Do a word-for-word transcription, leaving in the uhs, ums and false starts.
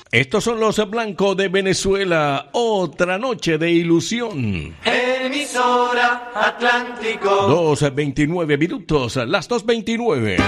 Estos son los blancos de Venezuela, otra noche de ilusión. Emisora Atlántico. dos veintinueve minutos, las dos veintinueve.